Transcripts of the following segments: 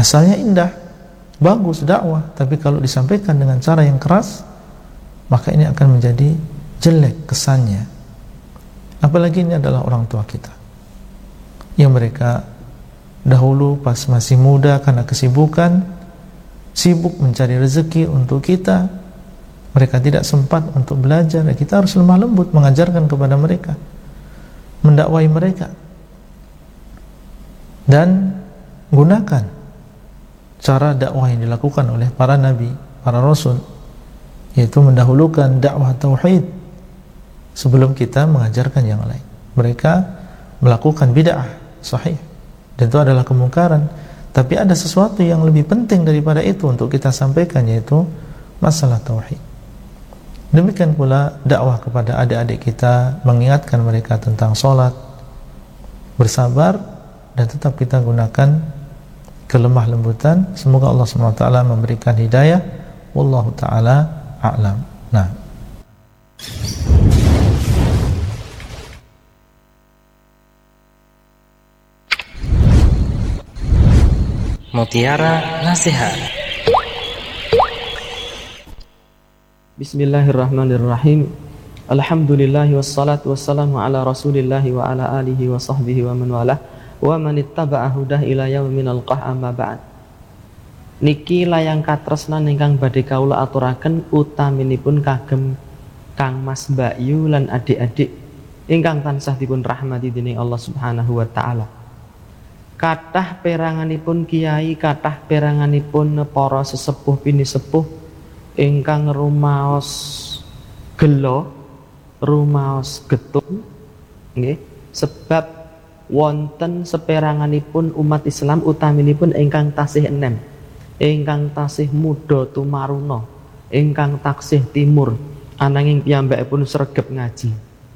Asalnya indah, bagus dakwah, tapi kalau disampaikan dengan cara yang keras, maka ini akan menjadi jelek kesannya. Apalagi ini adalah orang tua kita, yang mereka dahulu pas masih muda karena kesibukan, sibuk mencari rezeki untuk kita, mereka tidak sempat untuk belajar. Kita harus lemah lembut mengajarkan kepada mereka, mendakwai mereka, dan gunakan cara dakwah yang dilakukan oleh para nabi, para rasul, yaitu mendahulukan dakwah tauhid sebelum kita mengajarkan yang lain. Mereka melakukan bid'ah sahih, dan itu adalah kemungkaran, tapi ada sesuatu yang lebih penting daripada itu untuk kita sampaikan, yaitu masalah tauhid. Demikian pula dakwah kepada adik-adik kita, mengingatkan mereka tentang sholat, bersabar, dan tetap kita gunakan kelemah lembutan. Semoga Allah SWT memberikan hidayah. Wallahu ta'ala a'lam. Nah, Mutiara Nasihat. Bismillahirrahmanirrahim. Alhamdulillahi wassalatu wassalamu ala rasulillahi wa ala alihi wa sahbihi wa man walah wa man ittaba'a hudah ila yaumin alqah, amma ba'd. Niki layang katresnan ingkang badhe kawula aturaken utaminipun kagem Kang Mas Mbakyu lan adik-adik ingkang tansah dipun rahmati dening Allah Subhanahu wa taala. Kathah peranganipun kiai, kathah peranganipun para sesepuh pinisepuh ingkang rumaos gelo, rumaos getun, nggih, sebab wonten seperanganipun umat Islam utaminipun ingkang tasih enem, ingkang tasih muda tumaruna, ingkang taksih timur, ananging piyambakipun sregep ngaji.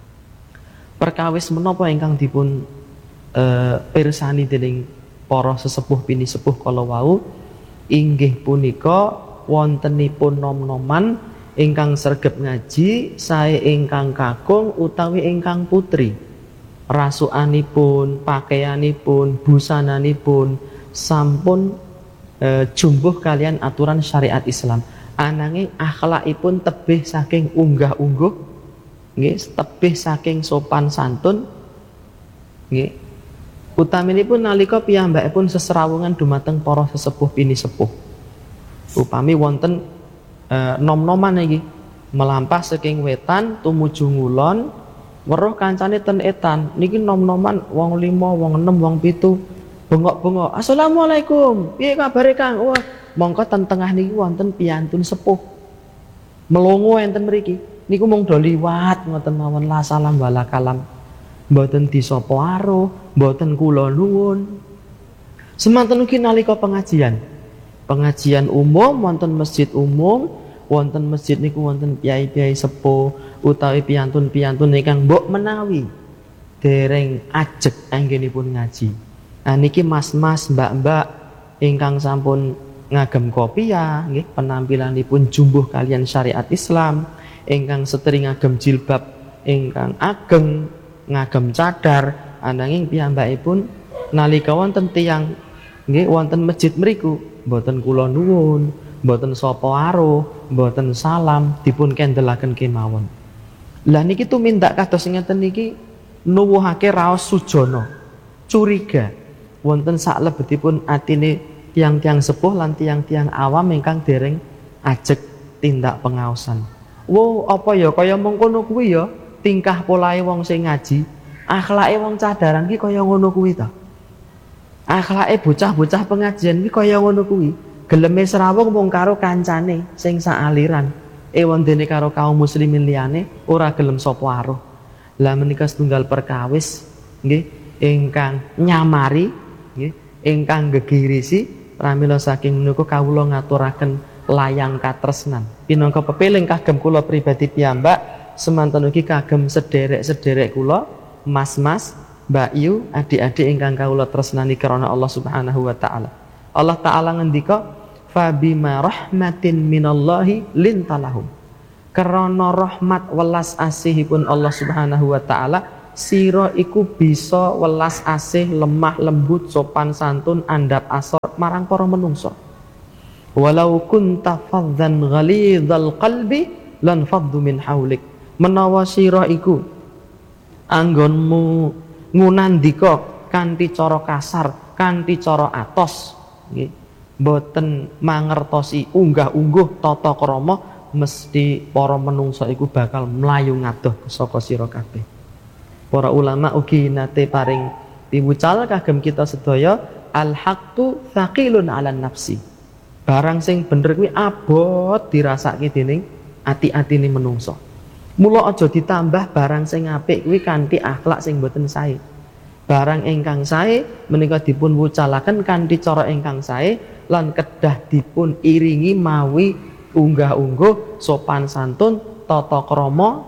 Perkawis menapa ingkang dipun pirsani dening para sesepuh pinisepuh kala wau inggih punika wontenipun nom-noman ingkang sregep ngaji, sae ingkang kakung utawi ingkang putri. Rasukanipun, pakaianipun, busananipun sampun jumbuh kalian aturan syariat Islam. Ananging akhlakipun tebih saking unggah-ungguh, nggih, tebih saking sopan santun, nggih. Utaminipun nalika piyambakipun seserawungan dumateng para sesepuh pinisepuh. Upami wonten nom-noman iki melampah saking wetan tumuju ngulon, weruh kancane ten etan, niki nom-noman wong 5, wong 6, wong 7 bengok-bengok, "Assalamualaikum, piye kabare Kang?" Wah, mongko ten tengah niki wonten piyantun sepuh melongo enten mriki. Niku mung do liwat ngoten mawon, la salam wala kalam. Mboten disapa aruh, mboten kula nuwun. Semanten ugi nalika pengajian. Pengajian umum wonten masjid umum, wonten masjid niku wonten piyai-piyai sepuh utawi piyantun-piyantun ingkang mbok menawi dereng ajeg anggenipun ngaji. Nah niki mas-mas, mbak-mbak ingkang sampun ngagem kopiah, nggih, penampilanipun jumbuh kalian syariat Islam, ingkang setering ngagem jilbab ingkang ageng, ngagem cadar, ananging piyambakipun nalika wonten tiyang nggih wonten masjid mriku mboten kula nuwun, mboten sapa aruh, mboten salam, dipun kendelaken kemawon. Lah niki tumindak kados ngeten niki nuwuhake raos sujana, curiga wonten saklebetipun atine tiang-tiang sepuh lan tiang-tiang awam ingkang dereng ajeg tindak pengaosan. Wo, apa ya kaya mengkono kuwi ya tingkah polahe wong sing ngaji, akhlake wong cadaran ki kaya ngono kuwi ta. Akhlake bocah-bocah pengajian ki kaya ngono kuwi. Geleme serawung mung karo kancane sing saaliran. Wondene karo kaum muslimin liyane ora gelem sapa aruh. Lah menika setunggal perkawis nggih ingkang nyamari nggih, ingkang gegirisi pramila saking menika kawula ngaturaken layang katresnan. Pinangka pepiling kagem kula pribadi piyambak, semanten ugi kagem sederek-sederek kula, mas-mas, Mbak Yu, adik-adik ingkang kawula tresnani karana Allah Subhanahu wa taala. Allah taala ngendika, "Fa bima rahmatin minallahi lintalahum." Karana rahmat welas asihipun Allah Subhanahu wa taala, sira iku bisa welas asih, lemah lembut, sopan santun, andhap asor marang para menungso. Walau kunta faddan ghalidhal qalbi lan faddu min haulik. Menawa sira iku anggonmu ngunandika kanthi cara kasar, kanthi cara atos, nggih, boten mangertosi unggah-ungguh tata krama, mesti para menungso iku bakal mlayu ngadoh saka sira kabeh. Para ulama ugi nate paring piwucal kagem kita sedaya, al haqqu thaqilun 'alan nafsi. Barang sing bener kuwi abot dirasake dening ati-atine menungso. Mula aja ditambah barang sing apik kuwi kanthi akhlak sing boten sae. Barang ingkang sae menika dipun wucalaken kanthi cara ingkang sae lan kedah dipun iringi mawi unggah-ungguh sopan santun tata krama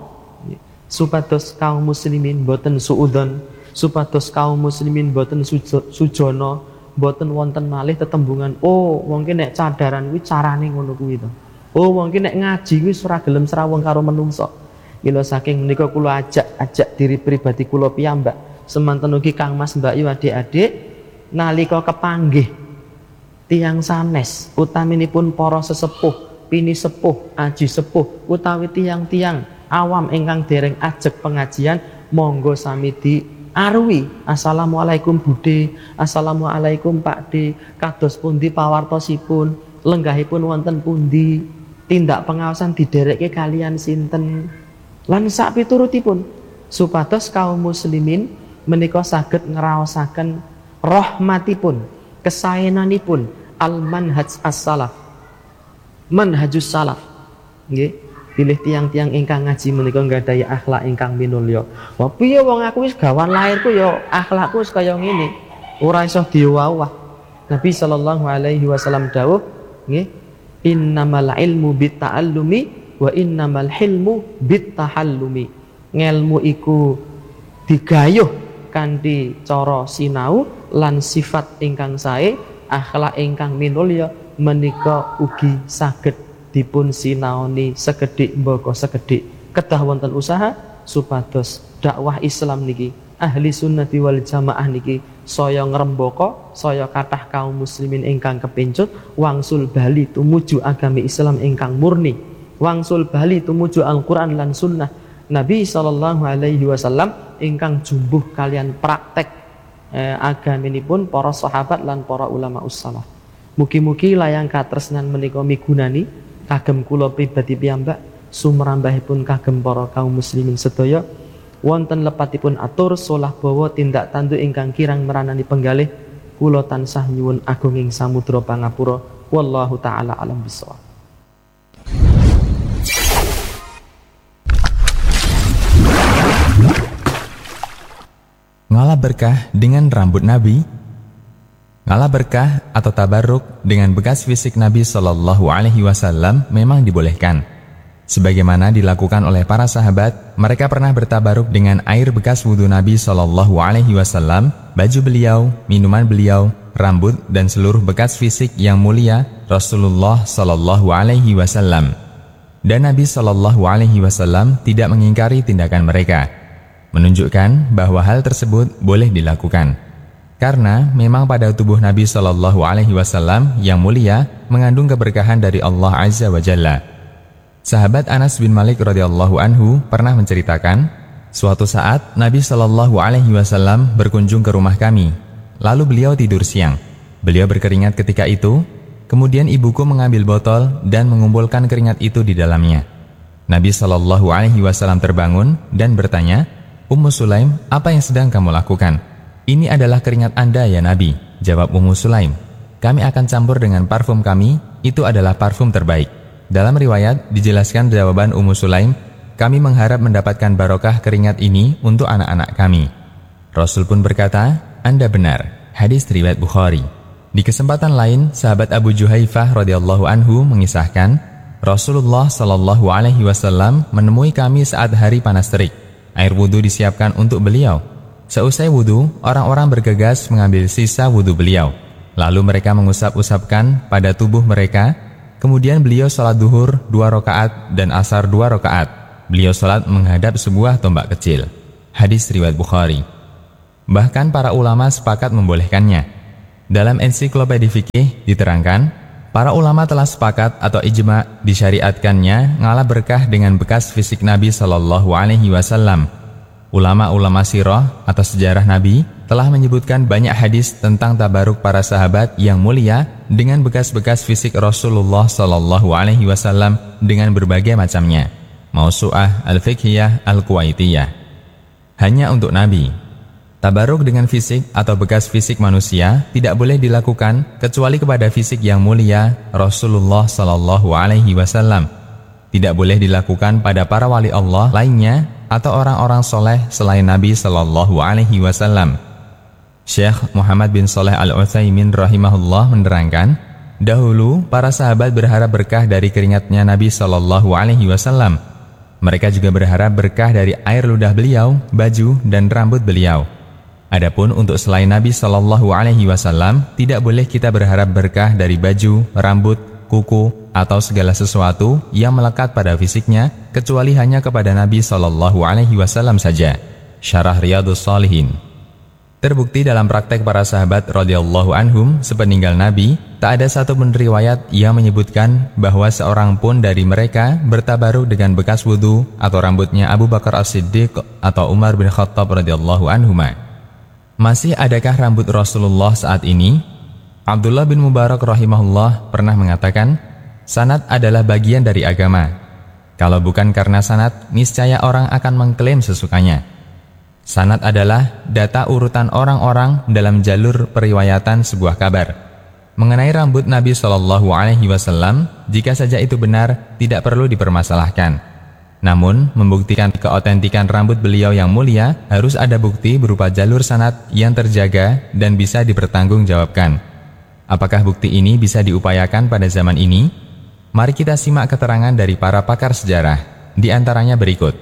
supados kaum muslimin boten suudzon, supados kaum muslimin boten sujono, boten wonten malih tetembungan oh wong ki nek cadaran kuwi carane ngono kuwi to. Oh wong ki nek ngaji kuwi ora gelem srawung karo menungso. Mila saking menika kula ajak diri pribadi kula piyambak semanten ugi Kang Mas Mbak Yu adik-adik nalika kepanggih tiyang sanes utaminipun para sesepuh, pini sepuh, aji sepuh utawi tiyang-tiyang awam ingkang dereng ajeg pengajian monggo sami diarwi assalamualaikum Bude, assalamualaikum Pak De, kados pundi pawartosipun, lenggahipun wonten pundi, tindak pengawasan diderekke kalian sinten lan sak piturutipun supados kaum muslimin menika saged ngraosaken rahmatipun, kesaenanipun al manhaj as-salaf, manhajus salaf nggih. Pilih tiang-tiang ingkang ngaji menika nggadahi akhlak ingkang minulya. Wah piye wong aku wis gawan lairku ya akhlakku wis kaya ngene, ora iso diwawah. Nabi sallallahu alaihi wasallam dawuh nggih, innamal ilmu bitta'allumi wa innamal hilmu bittahallumi. Ngelmu iku digayuh kanthi cara sinau lan sifat ingkang sae, akhlak ingkang minulya menika ugi saged dipun sinaoni sekedhik mbaka sekedhik. Kedah wonten usaha supados dakwah Islam niki, ahli sunnati wal jamaah niki saya ngrembaka, saya kathah kaum muslimin ingkang kepincut wangsul bali tumuju agami Islam ingkang murni, wangsul bali tumuju Al-Qur'an lan sunnah Nabi sallallahu alaihi wasallam ingkang jumbuh kalian praktek agaminipun para sahabat lan para ulama ussalaf. Mugi-mugi layang katresnan menika migunani kagem kula pribadi piyambak, sumrambahipun kagem para kaum muslimin sedaya. Wonten lepatipun atur solah bawa tindak tanduk ingkang kirang meranani penggalih kula tansah nyuwun agunging samudra pangapura. Wallahu taala alam bissawab. Ngalah berkah dengan rambut Nabi. Ngalah berkah atau tabarruk dengan bekas fisik Nabi Shallallahu Alaihi Wasallam memang dibolehkan. Sebagaimana dilakukan oleh para sahabat, mereka pernah bertabaruk dengan air bekas wudhu Nabi Shallallahu Alaihi Wasallam, baju beliau, minuman beliau, rambut dan seluruh bekas fisik yang mulia Rasulullah Shallallahu Alaihi Wasallam. Dan Nabi Shallallahu Alaihi Wasallam tidak mengingkari tindakan mereka, menunjukkan bahwa hal tersebut boleh dilakukan. Karena memang pada tubuh Nabi Shallallahu Alaihi Wasallam yang mulia mengandung keberkahan dari Allah Azza wa Jalla. Sahabat Anas bin Malik radhiyallahu anhu pernah menceritakan, suatu saat Nabi Shallallahu Alaihi Wasallam berkunjung ke rumah kami. Lalu beliau tidur siang. Beliau berkeringat ketika itu. Kemudian ibuku mengambil botol dan mengumpulkan keringat itu di dalamnya. Nabi Shallallahu Alaihi Wasallam terbangun dan bertanya, Ummu Sulaim, apa yang sedang kamu lakukan? Ini adalah keringat Anda ya Nabi, jawab Ummu Sulaim. Kami akan campur dengan parfum kami, itu adalah parfum terbaik. Dalam riwayat dijelaskan jawaban Ummu Sulaim, kami mengharap mendapatkan barokah keringat ini untuk anak-anak kami. Rasul pun berkata, Anda benar. Hadis riwayat Bukhari. Di kesempatan lain, sahabat Abu Juhaifah radhiyallahu anhu mengisahkan, Rasulullah Shallallahu Alaihi Wasallam menemui kami saat hari panas terik. Air wudhu disiapkan untuk beliau. Seusai wudhu, orang-orang bergegas mengambil sisa wudhu beliau. Lalu mereka mengusap-usapkan pada tubuh mereka. Kemudian beliau sholat duhur 2 rakaat dan asar 2 rakaat. Beliau sholat menghadap sebuah tombak kecil. Hadis riwayat Bukhari. Bahkan para ulama sepakat membolehkannya. Dalam ensiklopedia fikih diterangkan, para ulama telah sepakat atau ijma disyariatkannya ngalah berkah dengan bekas fisik Nabi Shallallahu Alaihi Wasallam. Ulama-ulama sirah atau sejarah Nabi telah menyebutkan banyak hadis tentang tabaruk para sahabat yang mulia dengan bekas-bekas fisik Rasulullah Shallallahu Alaihi Wasallam dengan berbagai macamnya. Mausu'ah Al-Fiqhiyah Al-Kuwaitiyah. Hanya untuk Nabi. Tabaruk dengan fisik atau bekas fisik manusia tidak boleh dilakukan kecuali kepada fisik yang mulia Rasulullah Shallallahu Alaihi Wasallam. Tidak boleh dilakukan pada para wali Allah lainnya atau orang-orang soleh selain Nabi Shallallahu Alaihi Wasallam. Syekh Muhammad bin Shalih Al-Utsaimin rahimahullah menerangkan, dahulu para sahabat berharap berkah dari keringatnya Nabi Shallallahu Alaihi Wasallam. Mereka juga berharap berkah dari air ludah beliau, baju dan rambut beliau. Adapun untuk selain Nabi Shallallahu Alaihi Wasallam, tidak boleh kita berharap berkah dari baju, rambut, kuku atau segala sesuatu yang melekat pada fisiknya, kecuali hanya kepada Nabi Shallallahu Alaihi Wasallam saja. Syarah Riyadhus Shalihin. Terbukti dalam praktek para sahabat radhiyallahu anhum sepeninggal Nabi, tak ada satu pun riwayat yang menyebutkan bahwa seorang pun dari mereka bertabaruk dengan bekas wudhu atau rambutnya Abu Bakar As-Siddiq atau Umar bin Khattab radhiyallahu anhuma. Masih adakah rambut Rasulullah saat ini? Abdullah bin Mubarak rahimahullah pernah mengatakan, sanad adalah bagian dari agama. Kalau bukan karena sanad, niscaya orang akan mengklaim sesukanya. Sanad adalah data urutan orang-orang dalam jalur periwayatan sebuah kabar. Mengenai rambut Nabi Shallallahu Alaihi Wasallam, jika saja itu benar, tidak perlu dipermasalahkan. Namun, membuktikan keotentikan rambut beliau yang mulia, harus ada bukti berupa jalur sanad yang terjaga dan bisa dipertanggungjawabkan. Apakah bukti ini bisa diupayakan pada zaman ini? Mari kita simak keterangan dari para pakar sejarah. Di antaranya berikut.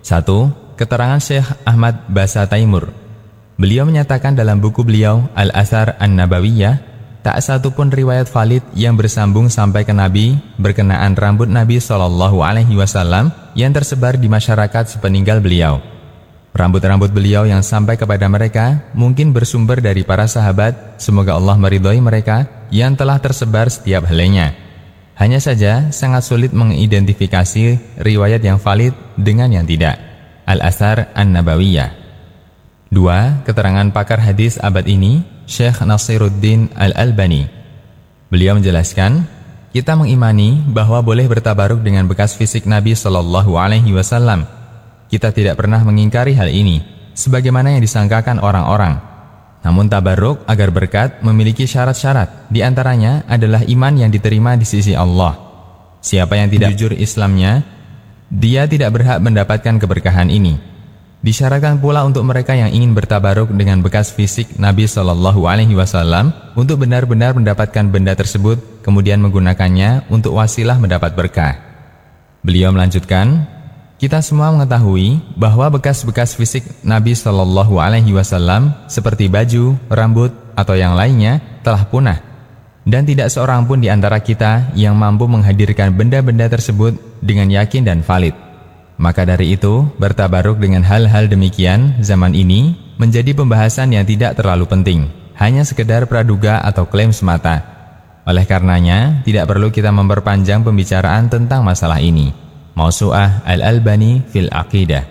1. Keterangan Syekh Ahmad Basa Taimur. Beliau menyatakan dalam buku beliau Al-Athar An-Nabawiyah, tak satu pun riwayat valid yang bersambung sampai ke Nabi berkenaan rambut Nabi Shallallahu Alaihi Wasallam yang tersebar di masyarakat sepeninggal beliau. Rambut-rambut beliau yang sampai kepada mereka mungkin bersumber dari para sahabat, semoga Allah meridhoi mereka, yang telah tersebar setiap helainya. Hanya saja sangat sulit mengidentifikasi riwayat yang valid dengan yang tidak. Al-Athar An-Nabawiyah. 2. Keterangan pakar hadis abad ini, Syekh Nasiruddin Al-Albani. Beliau menjelaskan, kita mengimani bahwa boleh bertabaruk dengan bekas fisik Nabi Shallallahu Alaihi Wasallam. Kita tidak pernah mengingkari hal ini, sebagaimana yang disangkakan orang-orang. Namun tabaruk agar berkat memiliki syarat-syarat. Di antaranya adalah iman yang diterima di sisi Allah. Siapa yang tidak jujur Islamnya, dia tidak berhak mendapatkan keberkahan ini. Disyaratkan pula untuk mereka yang ingin bertabaruk dengan bekas fisik Nabi Shallallahu Alaihi Wasallam untuk benar-benar mendapatkan benda tersebut, kemudian menggunakannya untuk wasilah mendapat berkah. Beliau melanjutkan, kita semua mengetahui bahwa bekas-bekas fisik Nabi Shallallahu Alaihi Wasallam seperti baju, rambut, atau yang lainnya telah punah. Dan tidak seorang pun di antara kita yang mampu menghadirkan benda-benda tersebut dengan yakin dan valid. Maka dari itu, bertabaruk dengan hal-hal demikian zaman ini menjadi pembahasan yang tidak terlalu penting, hanya sekedar praduga atau klaim semata. Oleh karenanya, tidak perlu kita memperpanjang pembicaraan tentang masalah ini. Mausu'ah Al-Albani fil Aqidah.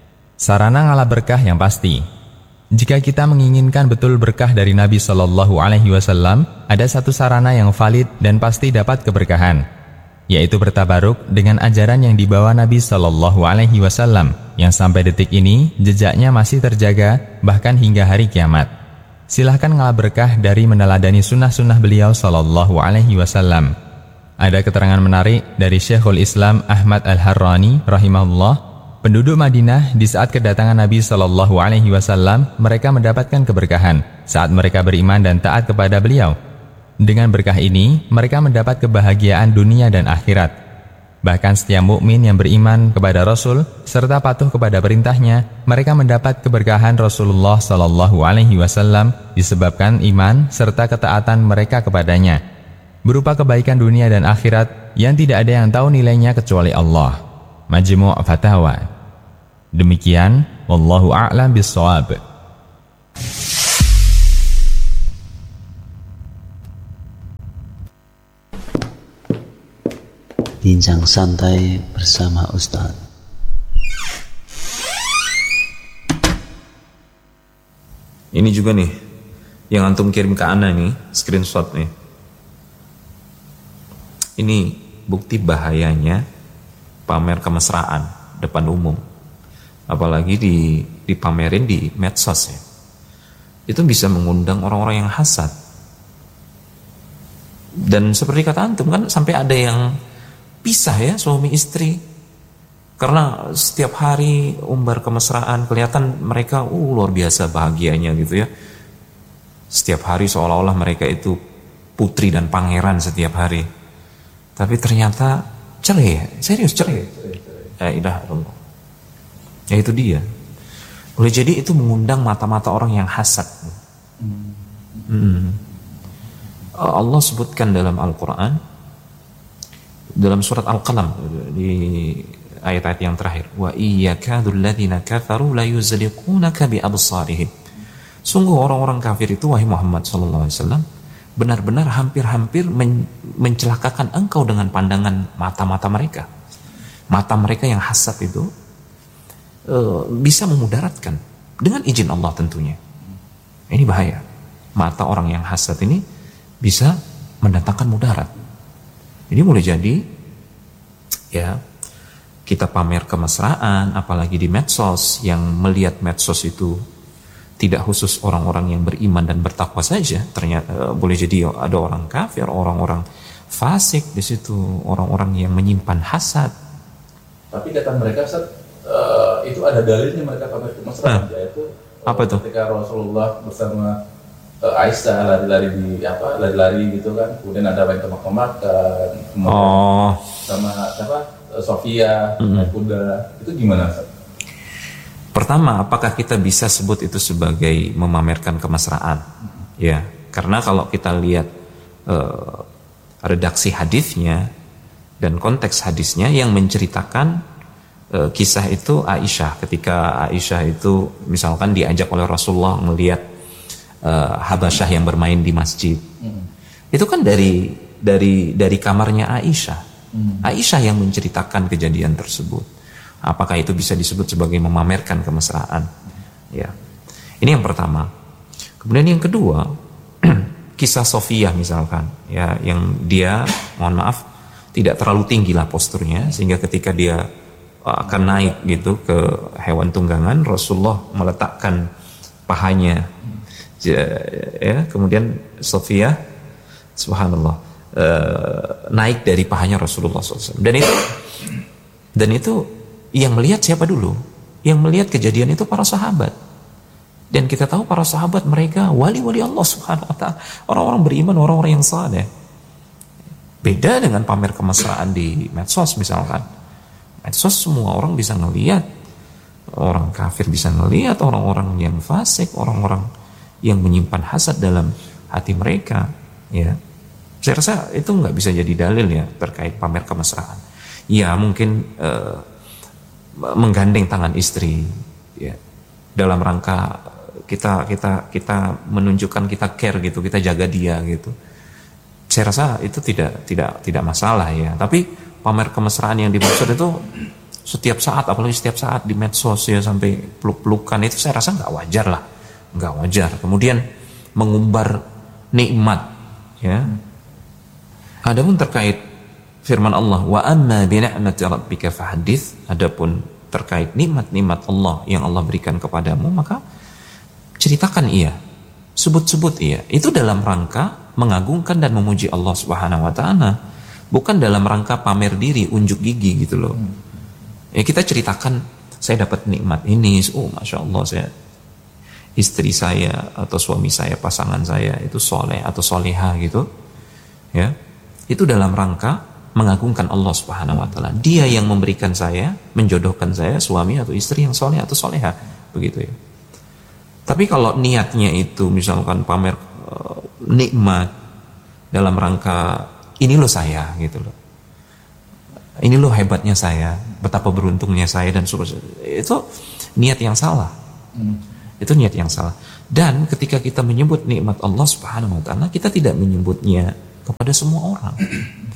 Sarana ngalah berkah yang pasti. Jika kita menginginkan betul berkah dari Nabi Shallallahu Alaihi Wasallam, ada satu sarana yang valid dan pasti dapat keberkahan, yaitu bertabaruk dengan ajaran yang dibawa Nabi Shallallahu Alaihi Wasallam, yang sampai detik ini jejaknya masih terjaga bahkan hingga hari kiamat. Silahkan ngalah berkah dari meneladani sunnah-sunnah beliau Shallallahu Alaihi Wasallam. Ada keterangan menarik dari Syekhul Islam Ahmad Al-Harrani rahimahullah. Penduduk Madinah di saat kedatangan Nabi Shallallahu Alaihi Wasallam, mereka mendapatkan keberkahan saat mereka beriman dan taat kepada beliau. Dengan berkah ini, mereka mendapat kebahagiaan dunia dan akhirat. Bahkan setiap mukmin yang beriman kepada Rasul serta patuh kepada perintahnya, mereka mendapat keberkahan Rasulullah Shallallahu Alaihi Wasallam disebabkan iman serta ketaatan mereka kepadanya, berupa kebaikan dunia dan akhirat yang tidak ada yang tahu nilainya kecuali Allah. Majmu' Fatawa. Demikian, wallahu a'lam bis-shawab. Bincang santai bersama Ustaz. Ini juga nih yang antum kirim ke ana nih, screenshot nih. Ini bukti bahayanya pamer kemesraan depan umum. Apalagi dipamerin di medsos ya. Itu bisa mengundang orang-orang yang hasad. Dan seperti kata antum kan sampai ada yang pisah ya suami istri karena setiap hari umbar kemesraan, kelihatan mereka luar biasa bahagianya gitu ya. Setiap hari seolah-olah mereka itu putri dan pangeran setiap hari. Tapi ternyata cerai, serius cerai. Ya itu dia. Boleh jadi itu mengundang mata-mata orang yang hasad. Allah sebutkan dalam Al-Quran, dalam surat Al-Qalam di ayat-ayat yang terakhir, wa iyyakadul ladzina kafaru la yuzliqunaka bi absarihim. Sungguh orang-orang kafir itu wahai Muhammad sallallahu alaihi wasallam benar-benar hampir-hampir mencelakakan engkau dengan pandangan mata-mata mereka. Mata mereka yang hasad itu bisa memudaratkan dengan izin Allah tentunya. Ini bahaya. Mata orang yang hasad ini bisa mendatangkan mudarat. Ini boleh jadi ya kita pamer kemesraan, apalagi di medsos, yang melihat medsos itu tidak khusus orang-orang yang beriman dan bertakwa saja. Ternyata boleh jadi ada orang kafir, orang-orang fasik di situ, orang-orang yang menyimpan hasad. Tapi kata mereka itu ada dalilnya mereka pamer kemesraan, yaitu apa itu? Ketika Rasulullah bersama Aisyah lari-lari gitu kan, kemudian ada yang tembak-tembakan, kemudian sama Sofia naik kuda, itu gimana Ustaz? Pertama, apakah kita bisa sebut itu sebagai memamerkan kemesraan? Ya, karena kalau kita lihat redaksi hadisnya dan konteks hadisnya yang menceritakan kisah itu Aisyah, ketika Aisyah itu misalkan diajak oleh Rasulullah melihat Habasyah yang bermain di masjid. Itu kan dari kamarnya Aisyah. Aisyah yang menceritakan kejadian tersebut. Apakah itu bisa disebut sebagai memamerkan kemesraan? Ya. Ini yang pertama. Kemudian yang kedua, kisah Sofiyah misalkan, ya, yang dia, mohon maaf, tidak terlalu tinggi lah posturnya, sehingga ketika dia akan naik gitu ke hewan tunggangan, Rasulullah meletakkan pahanya, ya, kemudian Sofiyah, subhanallah, naik dari pahanya Rasulullah SAW. Dan itu yang melihat siapa dulu? Yang melihat kejadian itu para sahabat. Dan kita tahu para sahabat mereka wali-wali Allah Subhanahu wa ta'ala, orang-orang beriman, orang-orang yang saleh. Beda dengan pamer kemesraan di medsos misalkan. Medsos semua orang bisa ngelihat, orang kafir bisa ngelihat, orang-orang yang fasik, orang-orang yang menyimpan hasad dalam hati mereka, ya. Saya rasa itu nggak bisa jadi dalil ya terkait pamer kemesraan. Ya mungkin menggandeng tangan istri, ya, dalam rangka kita menunjukkan kita care gitu, kita jaga dia gitu. Saya rasa itu tidak masalah ya. Tapi pamer kemesraan yang dimaksud itu setiap saat, apalagi setiap saat di medsos ya, sampai peluk-pelukan, itu saya rasa nggak wajar lah, nggak wajar. Kemudian mengumbar nikmat, ya. Adapun terkait firman Allah, wa amma bi ni'mati rabbika fahaddits, adapun terkait nikmat-nikmat Allah yang Allah berikan kepadamu, maka ceritakan ia, sebut-sebut ia. Itu dalam rangka mengagungkan dan memuji Allah Subhanahu wa taala, bukan dalam rangka pamer diri, unjuk gigi gitu loh. Ya, kita ceritakan saya dapat nikmat ini, masya Allah, saya, istri saya atau suami saya, pasangan saya itu soleh atau soleha gitu, ya. Itu dalam rangka mengagungkan Allah Subhanahu wa taala. Dia yang memberikan saya, menjodohkan saya suami atau istri yang soleh atau soleha, begitu ya. Tapi kalau niatnya itu misalkan pamer nikmat dalam rangka ini loh saya gitu loh, ini loh hebatnya saya, betapa beruntungnya saya dan sebagainya, itu niat yang salah. Itu niat yang salah. Dan ketika kita menyebut nikmat Allah Subhanahu wa taala, kita tidak menyebutnya kepada semua orang.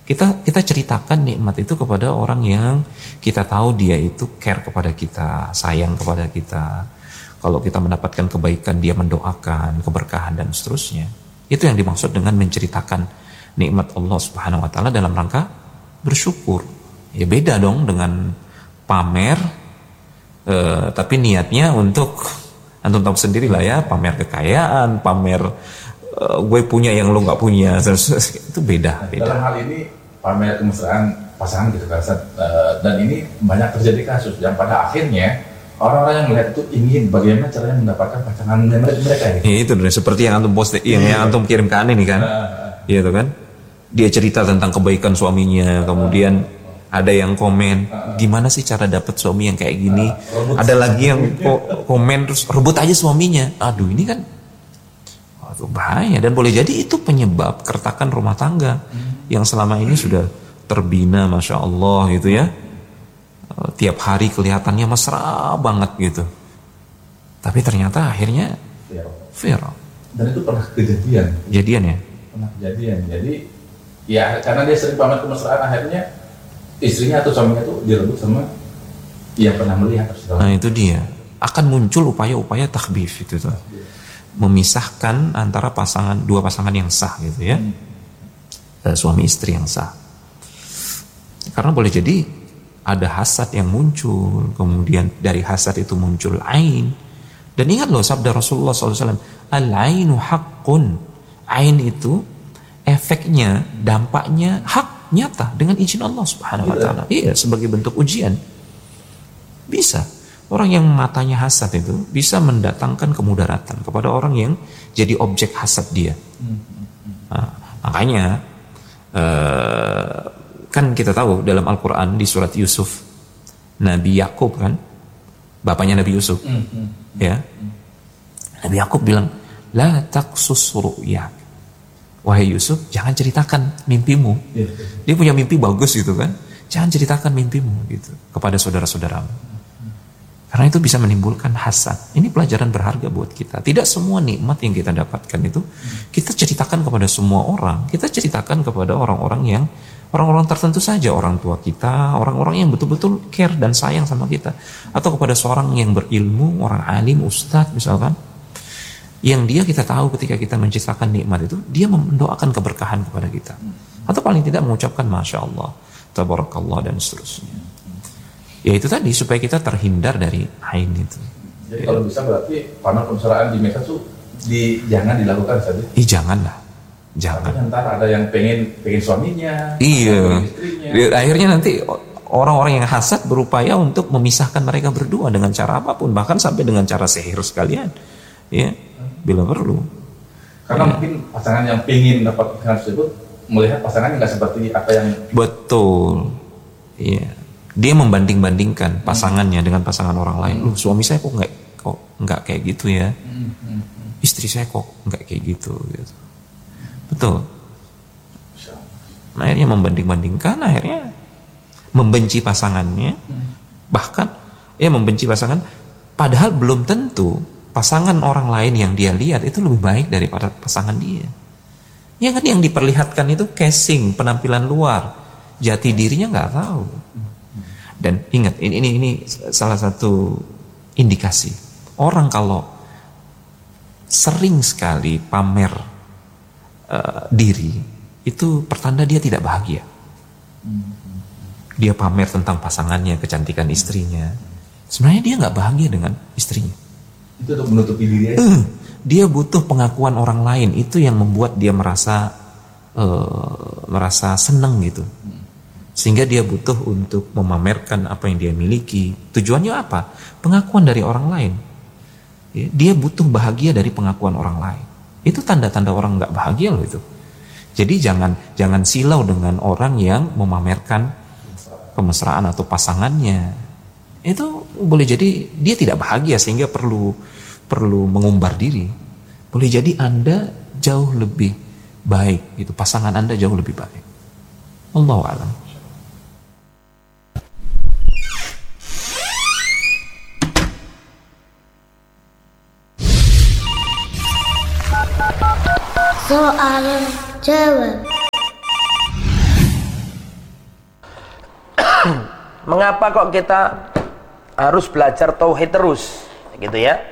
Kita ceritakan nikmat itu kepada orang yang kita tahu dia itu care kepada kita, sayang kepada kita. Kalau kita mendapatkan kebaikan, dia mendoakan, keberkahan dan seterusnya. Itu yang dimaksud dengan menceritakan nikmat Allah Subhanahu wa taala dalam rangka bersyukur. Ya beda dong dengan pamer, tapi niatnya untuk, antum tahu sendiri lah ya, pamer kekayaan, pamer gue punya yang lo nggak punya, itu beda. Dalam hal ini pamer kemesraan pasangan gitu kan, dan ini banyak terjadi kasus yang pada akhirnya orang-orang yang melihat itu ingin bagaimana caranya mendapatkan pasangan mereka ini. Ya, itu seperti yang antum post, yang antum kirim ke Ane nih kan, iya tuh kan, dia cerita tentang kebaikan suaminya, kemudian ada yang komen, gimana sih cara dapat suami yang kayak gini? Ada lagi yang komen terus rebut aja suaminya. Aduh ini kan bahaya, dan boleh jadi itu penyebab keretakan rumah tangga yang selama ini sudah terbina, masya Allah gitu ya. Tiap hari kelihatannya mesra banget gitu, tapi ternyata akhirnya viral. Dan itu pernah kejadian ya? Pernah kejadian. Jadi ya karena dia sering pamer kemesraan, akhirnya istrinya atau suaminya itu direbut sama yang pernah melihat. Nah itu dia, akan muncul upaya-upaya takhbif itu tuh, memisahkan antara dua pasangan yang sah gitu ya, suami istri yang sah. Karena boleh jadi ada hasad yang muncul, kemudian dari hasad itu muncul ain. Dan ingat loh sabda Rasulullah SAW, al-ainu haqqun. Ain itu efeknya, dampaknya hak, nyata, dengan izin Allah Subhanahu wa ta'ala. Iya, sebagai bentuk ujian. Bisa. Orang yang matanya hasad itu bisa mendatangkan kemudaratan kepada orang yang jadi objek hasad dia. Nah, makanya kan kita tahu dalam Al-Quran di surat Yusuf, Nabi Yakub kan, bapaknya Nabi Yusuf, ya, Nabi Yakub bilang, la taqsus ru'yak, wahai Yusuf, jangan ceritakan mimpimu. Dia punya mimpi bagus gitu kan, jangan ceritakan mimpimu gitu kepada saudara-saudaramu, karena itu bisa menimbulkan hasad. Ini pelajaran berharga buat kita. Tidak semua nikmat yang kita dapatkan itu kita ceritakan kepada semua orang. Kita ceritakan kepada orang-orang tertentu saja, orang tua kita, orang-orang yang betul-betul care dan sayang sama kita, atau kepada seorang yang berilmu, orang alim, ustadz misalkan, yang dia kita tahu ketika kita menceritakan nikmat itu, dia mendoakan keberkahan kepada kita, atau paling tidak mengucapkan masya Allah, tabarakallah dan seterusnya. Ya itu tadi, supaya kita terhindar dari ain itu. Jadi kalau bisa berarti pamer kemesraan di medsos tuh jangan dilakukan saja. Janganlah. Jangan. Tapi ntar ada yang pengen suaminya, iya, istrinya. Akhirnya nanti orang-orang yang hasad berupaya untuk memisahkan mereka berdua dengan cara apapun, bahkan sampai dengan cara sihir sekalian, ya, bila perlu. Karena mungkin pasangan yang pengen dapat pasangan tersebut melihat pasangannya nggak seperti apa yang betul, iya. Dia membanding-bandingkan pasangannya dengan pasangan orang lain. Suami saya kok nggak kayak gitu ya, istri saya kok nggak kayak gitu. Betul. Akhirnya membanding-bandingkan, akhirnya membenci pasangannya, bahkan membenci pasangan, padahal belum tentu pasangan orang lain yang dia lihat itu lebih baik daripada pasangan dia. Ya kan, yang diperlihatkan itu casing, penampilan luar, jati dirinya nggak tahu. Dan ingat, ini salah satu indikasi orang kalau sering sekali pamer diri, itu pertanda dia tidak bahagia. Dia pamer tentang pasangannya, kecantikan istrinya, sebenarnya dia nggak bahagia dengan istrinya. Itu untuk menutupi diri aja. Dia butuh pengakuan orang lain, itu yang membuat dia merasa senang gitu, sehingga dia butuh untuk memamerkan apa yang dia miliki. Tujuannya apa? Pengakuan dari orang lain. Dia butuh bahagia dari pengakuan orang lain. Itu tanda-tanda orang nggak bahagia loh itu. Jadi jangan silau dengan orang yang memamerkan kemesraan atau pasangannya. Itu boleh jadi dia tidak bahagia sehingga perlu mengumbar diri. Boleh jadi Anda jauh lebih baik, itu pasangan Anda jauh lebih baik. Allahu a'lam. Soal jawab. mengapa kok kita harus belajar tauhid terus, gitu ya?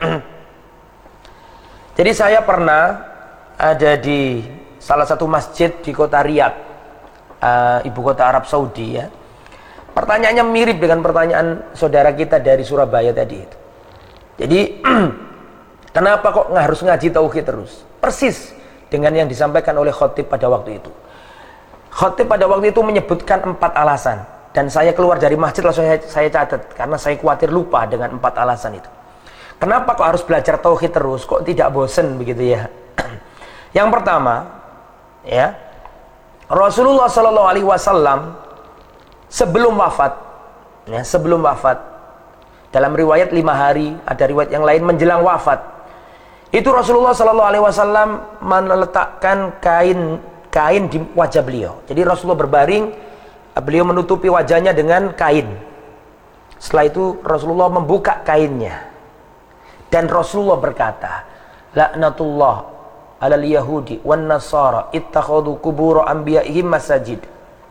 Jadi saya pernah ada di salah satu masjid di kota Riyadh, ibu kota Arab Saudi ya. Pertanyaannya mirip dengan pertanyaan saudara kita dari Surabaya tadi itu. Jadi kenapa kok harus ngaji tauhid terus? Persis dengan yang disampaikan oleh khotib pada waktu itu. Khotib pada waktu itu menyebutkan 4 alasan, dan saya keluar dari masjid langsung saya catat karena saya khawatir lupa dengan 4 alasan itu. Kenapa kok harus belajar tauhid terus? Kok tidak bosen begitu ya? Yang pertama, ya, Rasulullah Shallallahu Alaihi Wasallam sebelum wafat, ya, sebelum wafat, dalam riwayat 5 hari, ada riwayat yang lain menjelang wafat, itu Rasulullah Shallallahu Alaihi Wasallam meletakkan kain di wajah beliau. Jadi Rasulullah berbaring, beliau menutupi wajahnya dengan kain. Setelah itu Rasulullah membuka kainnya, dan Rasulullah berkata, laknatullah alal yahudi wan nasara ittakhadhu qubur anbiya'ihim masajid.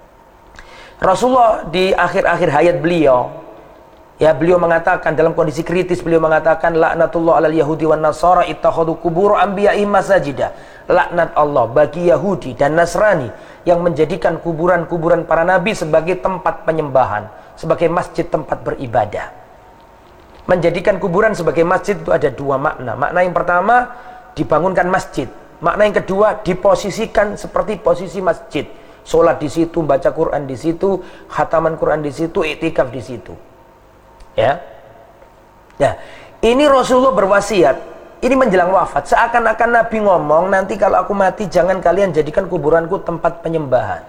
Rasulullah di akhir-akhir hayat beliau, ya, beliau mengatakan dalam kondisi kritis, beliau mengatakan laknatullah alal yahudi wan nasara ittakhadhu qubur anbiya'ihim masajida. Laknat Allah bagi Yahudi dan Nasrani yang menjadikan kuburan-kuburan para nabi sebagai tempat penyembahan, sebagai masjid tempat beribadah. Menjadikan kuburan sebagai masjid itu ada 2 makna. Makna yang pertama, dibangunkan masjid. Makna yang kedua, diposisikan seperti posisi masjid. Sholat di situ, baca Quran di situ, khataman Quran di situ, iktikaf di situ. Ya. Nah, ini Rasulullah berwasiat, ini menjelang wafat, seakan-akan Nabi ngomong, nanti kalau aku mati jangan kalian jadikan kuburanku tempat penyembahan.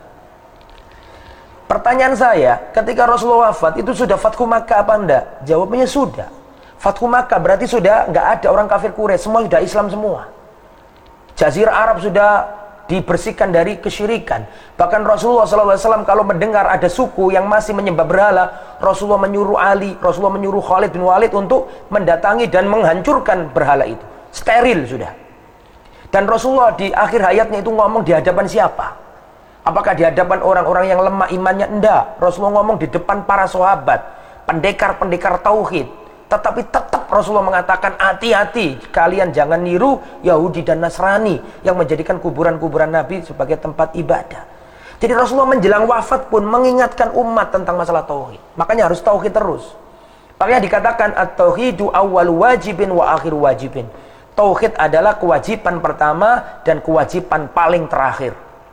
Pertanyaan saya, ketika Rasulullah wafat, itu sudah Fathu Makkah apa enggak? Jawabannya sudah. Fathu Makkah berarti sudah enggak ada orang kafir Quraisy, semua sudah Islam semua. Jazirah Arab sudah dibersihkan dari kesyirikan. Bahkan Rasulullah SAW kalau mendengar ada suku yang masih menyembah berhala, Rasulullah menyuruh Ali, Rasulullah menyuruh Khalid bin Walid untuk mendatangi dan menghancurkan berhala itu. Steril sudah. Dan Rasulullah di akhir hayatnya itu ngomong di hadapan siapa? Apakah di hadapan orang-orang yang lemah imannya? Enggak. Rasulullah ngomong di depan para sahabat, pendekar-pendekar tauhid. Tetapi tetap Rasulullah mengatakan, hati-hati, kalian jangan niru Yahudi dan Nasrani yang menjadikan kuburan-kuburan Nabi sebagai tempat ibadah. Jadi Rasulullah menjelang wafat pun mengingatkan umat tentang masalah tauhid. Makanya harus tauhid terus. Makanya dikatakan at-tauhidu awwal wajibin wa akhir wajibin. Tauhid adalah kewajiban pertama dan kewajiban paling terakhir.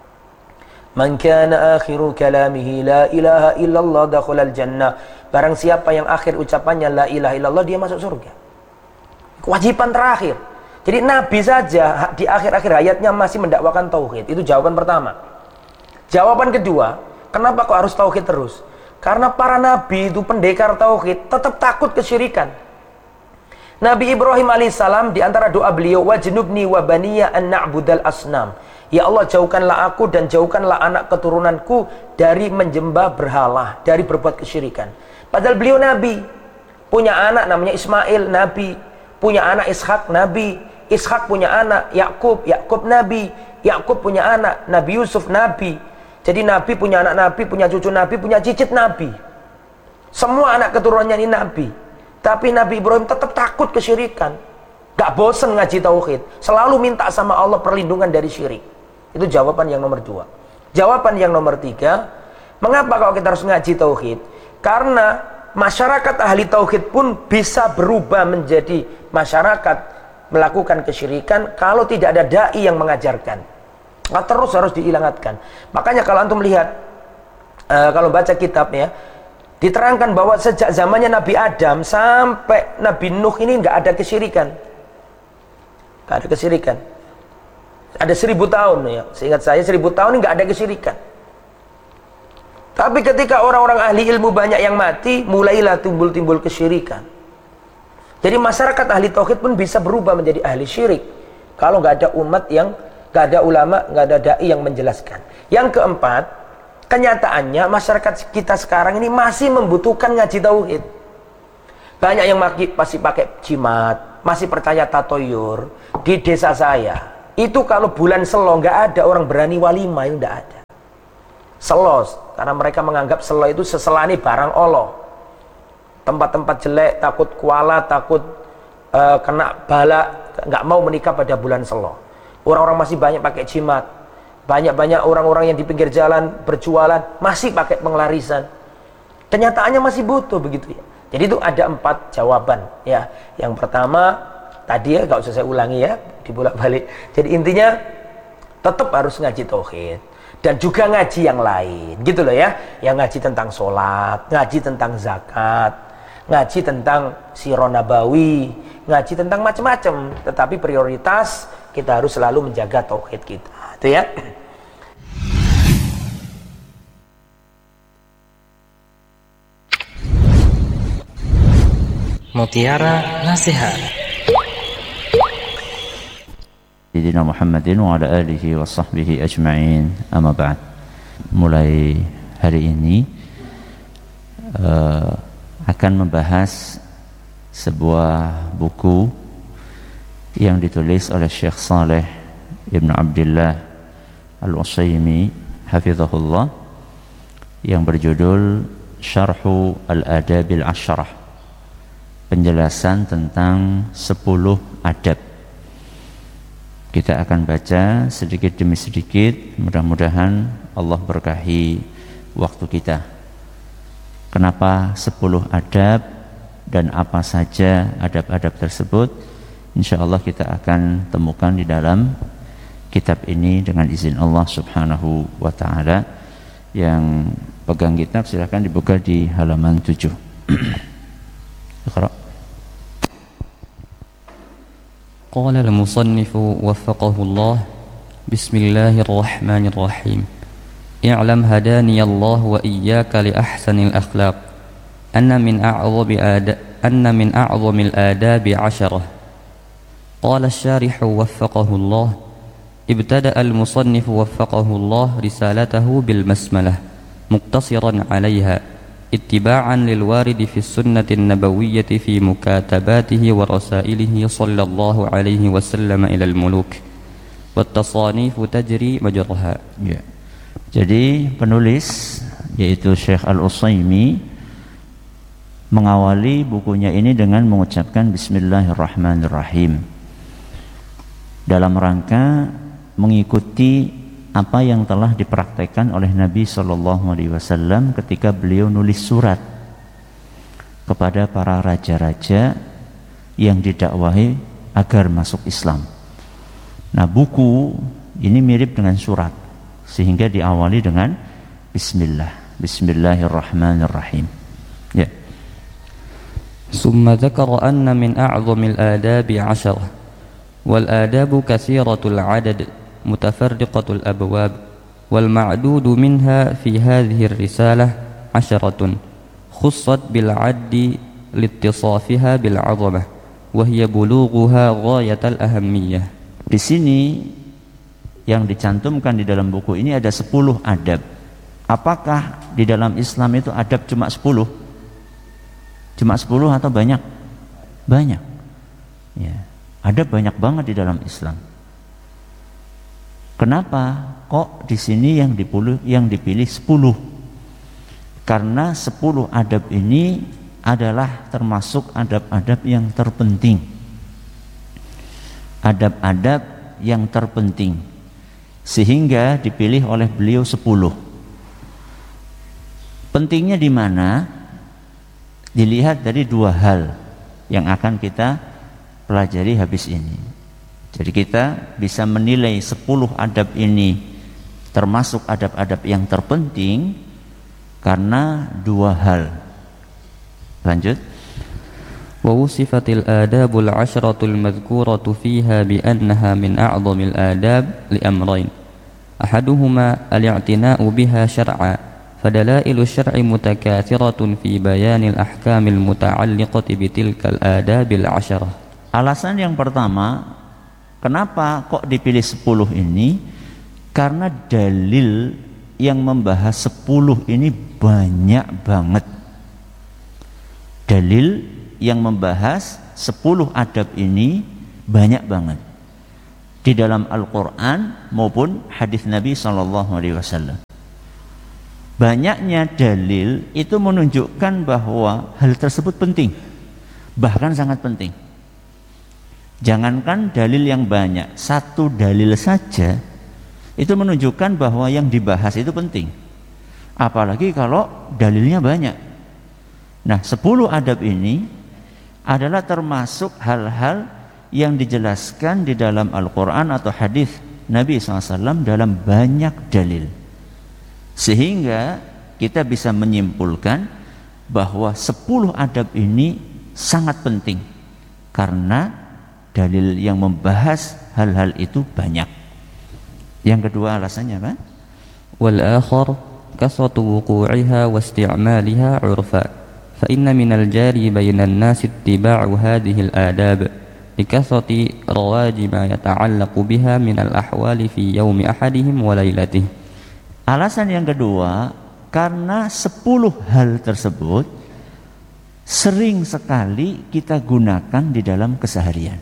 Man kana akhiru kalamihi la ilaha illallah dakhalal jannah. Barang siapa yang akhir ucapannya la ilaha illallah, dia masuk surga. Kewajiban terakhir. Jadi Nabi saja di akhir-akhir hayatnya masih mendakwakan tauhid. Itu jawaban pertama. Jawaban kedua, kenapa kok harus tauhid terus? Karena para nabi itu pendekar tauhid tetap takut kesyirikan. Nabi Ibrahim alaihissalam di antara doa beliau, wajnubni wa baniya an na'budal asnam. Ya Allah, jauhkanlah aku dan jauhkanlah anak keturunanku dari menjembah berhala, dari berbuat kesyirikan. Padahal beliau nabi, punya anak namanya Ismail, nabi, punya anak Ishak, nabi, Ishak punya anak Yakub, Yakub nabi, Yakub punya anak Nabi Yusuf, nabi. Jadi nabi punya anak nabi, punya cucu nabi, punya cicit nabi. Semua anak keturunannya ini nabi. Tapi Nabi Ibrahim tetap takut kesyirikan. Gak bosen ngaji tauhid, selalu minta sama Allah perlindungan dari syirik. Itu jawaban yang nomor 2. Jawaban yang nomor 3, mengapa kalau kita harus ngaji tauhid? Karena masyarakat ahli tauhid pun bisa berubah menjadi masyarakat melakukan kesyirikan kalau tidak ada dai yang mengajarkan. Nah, terus harus diingatkan. Makanya kalau antum lihat, kalau baca kitab ya, diterangkan bahwa sejak zamannya Nabi Adam sampai Nabi Nuh ini nggak ada kesyirikan. Nggak ada kesyirikan. Ada 1000 tahun ya. Seingat saya 1000 tahun ini nggak ada kesyirikan. Tapi ketika orang-orang ahli ilmu banyak yang mati, mulailah timbul-timbul kesyirikan. Jadi masyarakat ahli tauhid pun bisa berubah menjadi ahli syirik kalau nggak ada umat yang, nggak ada ulama, nggak ada dai yang menjelaskan. Yang keempat, kenyataannya masyarakat kita sekarang ini masih membutuhkan ngaji tauhid. Banyak yang masih pakai jimat, masih percaya tatoyur. Di desa saya itu kalau bulan Selo nggak ada orang berani walimah, itu nggak ada. Selo, karena mereka menganggap selo itu seselani barang Allah. Tempat-tempat jelek, takut kuala, takut kena bala, nggak mau menikah pada bulan selo. Orang-orang masih banyak pakai jimat. Banyak-banyak orang-orang yang di pinggir jalan berjualan masih pakai pengelarisan. Kenyataannya masih butuh begitu ya. Jadi itu ada 4 jawaban ya. Yang pertama tadi ya, nggak usah saya ulangi ya, dibolak-balik. Jadi intinya tetap harus ngaji tauhid dan juga ngaji yang lain gitu loh ya. Yang ngaji tentang sholat, ngaji tentang zakat, ngaji tentang sirah nabawi, ngaji tentang macam-macam. Tetapi prioritas kita harus selalu menjaga tauhid kita. Itu ya. Mutiara Nasihat. Sayyidina Muhammadin wa ala alihi wa sahbihi ajma'in. Amma ba'd. Mulai hari ini akan membahas sebuah buku yang ditulis oleh Syekh Saleh Ibn Abdullah Al-Utsaimin hafizahullah, yang berjudul Syarhu Al-Adabil Asyrah, penjelasan tentang 10 adab. Kita akan baca sedikit demi sedikit, mudah-mudahan Allah berkahi waktu kita. Kenapa 10 adab dan apa saja adab-adab tersebut? InsyaAllah kita akan temukan di dalam kitab ini dengan izin Allah subhanahu wa ta'ala. Yang pegang kitab silahkan dibuka di halaman 7. قال المصنف وفقه الله بسم الله الرحمن الرحيم اعلم هداني الله وإياك لأحسن الأخلاق أن من أعظم الآداب 10. قال الشارح وفقه الله ابتدأ المصنف وفقه الله رسالته بالبسملة مقتصرا عليها اتباعا للوارد في السنة النبوية في مكاتباته ورسائله صلى الله عليه وسلم إلى الملوك والتصانيف تجري مجرها. Ya. Jadi penulis yaitu Syekh Al-Utsaimin mengawali bukunya ini dengan mengucapkan Bismillahirrahmanirrahim dalam rangka mengikuti apa yang telah dipraktekkan oleh Nabi SAW ketika beliau nulis surat kepada para raja-raja yang didakwahi agar masuk Islam. Nah, buku ini mirip dengan surat, sehingga diawali dengan Bismillahirrahmanirrahim. Ya. ثم ذكر أن من أعظم الآداب 10 والآداب كثيرة العدد متفرقة الأبواب والمعدود منها في هذه الرسالة 10 خصت بالعد لاتصافها بالعظمة وهي بلوغها غاية الأهمية. Di sini yang dicantumkan di dalam buku ini ada 10 adab. Apakah di dalam Islam itu adab cuma 10? Cuma 10 atau banyak? Banyak. Ya, adab banyak banget di dalam Islam. Kenapa kok di sini yang dipilih 10? Karena 10 adab ini adalah termasuk adab-adab yang terpenting. Adab-adab yang terpenting, sehingga dipilih oleh beliau 10. Pentingnya di mana? Dilihat dari 2 hal yang akan kita pelajari habis ini. Jadi kita bisa menilai 10 adab ini termasuk adab-adab yang terpenting karena 2 hal. Lanjut. ووصفت الآداب 10 المذكورة فيها بأنها من أعظم الآداب لأمرين أحدهما الاعتناء بها شرعا فدلائل الشرع متكاثرة في بيان الأحكام المتعلقة بتلك الآداب 10. Alasan yang pertama, kenapa kok dipilih 10 ini? Karena dalil yang membahas 10 ini banyak banget. Dalil yang membahas 10 adab ini banyak banget di dalam Al-Quran maupun hadis Nabi SAW. Banyaknya dalil itu menunjukkan bahwa hal tersebut penting, bahkan sangat penting. Jangankan dalil yang banyak, satu dalil saja itu menunjukkan bahwa yang dibahas itu penting. Apalagi kalau dalilnya banyak. Nah, 10 adab ini adalah termasuk hal-hal yang dijelaskan di dalam Al-Quran atau hadis Nabi SAW dalam banyak dalil. Sehingga kita bisa menyimpulkan bahwa 10 adab ini sangat penting karena dalil yang membahas hal-hal itu banyak. Yang kedua alasannya apa? Wal akhar kasratu wuqu'iha wa isti'maliha 'urfa. Fa inna minal jari bainan nas ittiba'u hadhihi al-adab likasrati rawajib ma yata'allaqu biha min al-ahwali fi yaumi ahadihim wa lailatihi. Alasan yang kedua, karena 10 hal tersebut sering sekali kita gunakan di dalam keseharian.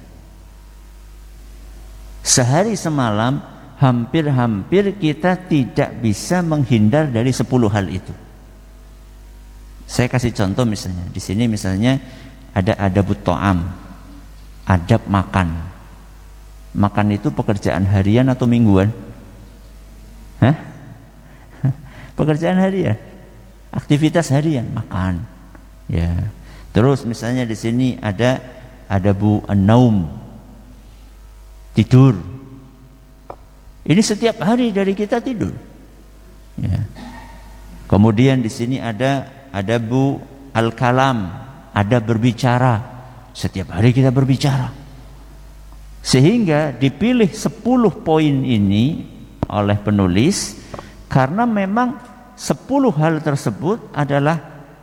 Sehari semalam hampir-hampir kita tidak bisa menghindar dari 10 hal itu. Saya kasih contoh misalnya, di sini misalnya ada adabut ta'am, adab makan. Makan itu pekerjaan harian atau mingguan? Hah? Pekerjaan harian, aktivitas harian, makan. Ya. Terus misalnya di sini ada adabu an-naum, tidur. Ini setiap hari dari kita tidur. Ya. Kemudian di sini ada adabu al-kalam, ada berbicara. Setiap hari kita berbicara. Sehingga dipilih 10 poin ini oleh penulis karena memang 10 hal tersebut adalah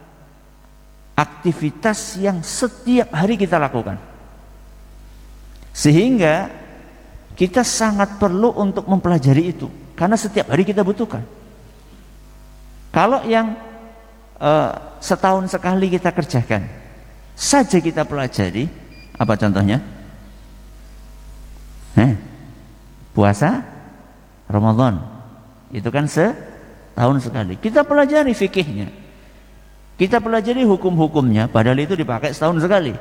aktivitas yang setiap hari kita lakukan. Sehingga kita sangat perlu untuk mempelajari itu karena setiap hari kita butuhkan. Kalau yang setahun sekali kita kerjakan saja kita pelajari, apa contohnya? Puasa Ramadan. Itu kan setahun sekali. Kita pelajari fikihnya, kita pelajari hukum-hukumnya, padahal itu dipakai setahun sekali.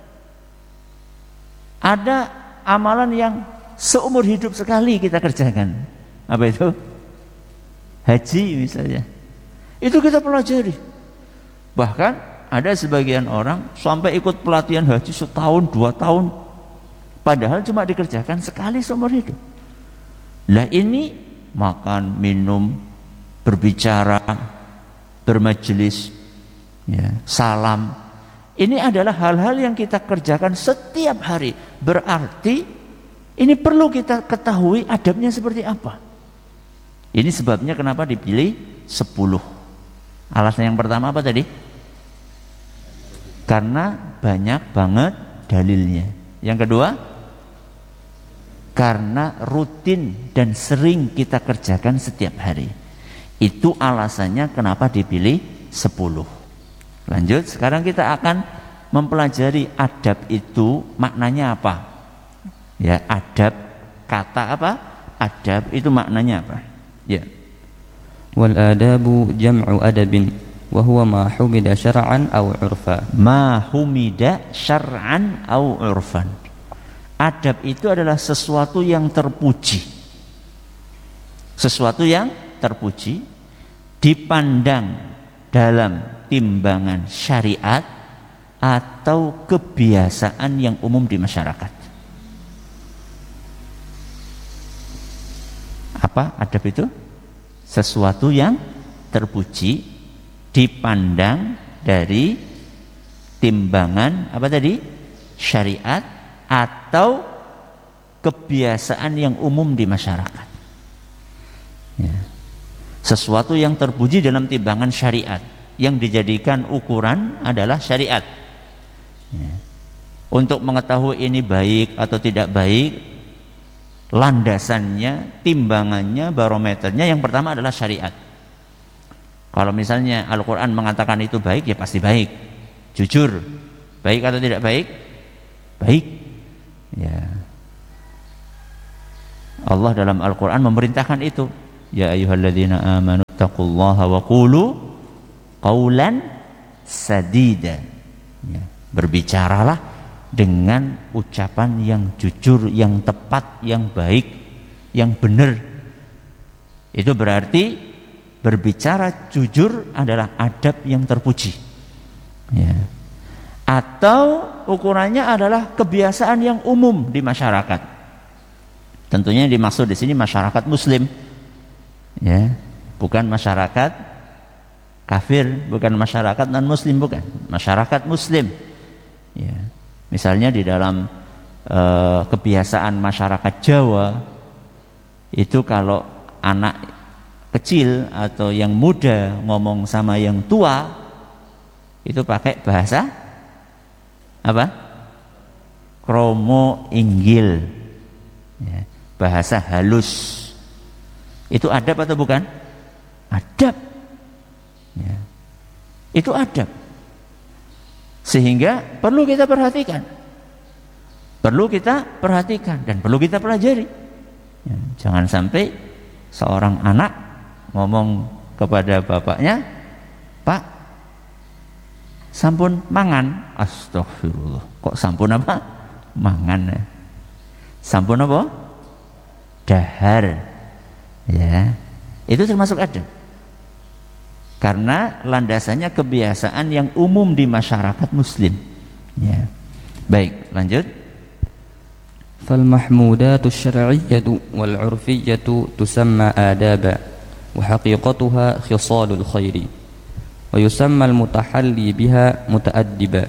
Ada amalan yang seumur hidup sekali kita kerjakan. Apa itu? Haji misalnya. Itu kita pelajari. Bahkan ada sebagian orang sampai ikut pelatihan haji setahun, 2 tahun, padahal cuma dikerjakan sekali seumur hidup. Lah ini makan, minum, berbicara, bermajelis, ya, salam. Ini adalah hal-hal yang kita kerjakan setiap hari. Berarti ini perlu kita ketahui adabnya seperti apa. Ini sebabnya kenapa dipilih 10. Alasan yang pertama apa tadi? Karena banyak banget dalilnya. Yang kedua, karena rutin dan sering kita kerjakan setiap hari. Itu alasannya kenapa dipilih 10. Lanjut, sekarang kita akan mempelajari adab itu maknanya apa. Ya, adab, kata apa? Adab itu maknanya apa? Ya. Wal adabu jam'u adabin wa huwa ma humida syar'an aw 'urfan. Ma humida syar'an aw 'urfan. Adab itu adalah sesuatu yang terpuji. Sesuatu yang terpuji dipandang dalam timbangan syariat atau kebiasaan yang umum di masyarakat. Apa adab itu? Sesuatu yang terpuji dipandang dari timbangan apa tadi? Syariat atau kebiasaan yang umum di masyarakat. Ya. Sesuatu yang terpuji dalam timbangan syariat, yang dijadikan ukuran adalah syariat. Ya. Untuk mengetahui ini baik atau tidak baik, landasannya, timbangannya, barometernya yang pertama adalah syariat. Kalau misalnya Al-Quran mengatakan itu baik, ya pasti baik. Jujur, baik atau tidak baik? Baik. Ya. Allah dalam Al-Quran memerintahkan itu. Ya ayyuhalladzina amanu wattaqullaha wa qulu qawlan sadida. Ya, berbicaralah dengan ucapan yang jujur, yang tepat, yang baik, yang benar. Itu berarti berbicara jujur adalah adab yang terpuji. Ya. Atau ukurannya adalah kebiasaan yang umum di masyarakat. Tentunya yang dimaksud di sini masyarakat Muslim, ya, bukan masyarakat kafir, bukan masyarakat non Muslim, bukan, masyarakat Muslim. Ya. Misalnya di dalam kebiasaan masyarakat Jawa itu kalau anak kecil atau yang muda ngomong sama yang tua itu pakai bahasa apa? Kromo inggil, ya, bahasa halus. Itu adab atau bukan? Adab, ya. Itu adab. Sehingga perlu kita perhatikan, dan perlu kita pelajari. Ya, jangan sampai seorang anak ngomong kepada bapaknya, "Pak, sampun mangan." Astagfirullah, kok sampun apa? Mangan. Ya. Sampun apa? Dahar. Ya, itu termasuk adab. Karena landasannya kebiasaan yang umum di masyarakat Muslim. Ya. Baik, lanjut. فالمحمودات الشرعية والعرفية تسمى آدابا وحقيقتها خصال الخير ويسمى المتحلي بها متأدبا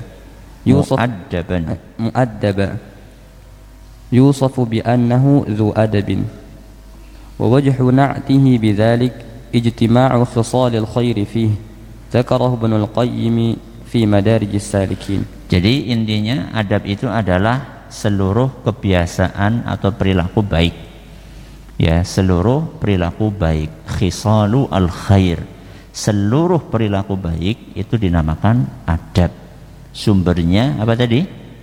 مؤدبا يوصف بأنه ذو أدب ووجه نعته بذلك اجتماع خصال الخير فيه ذكره ابن القيم في مدارج السالكين. Jadi intinya adab itu adalah seluruh kebiasaan atau perilaku baik. Ya, seluruh perilaku baik, khisalu al khair. Seluruh perilaku baik itu dinamakan adab. Sumbernya apa tadi?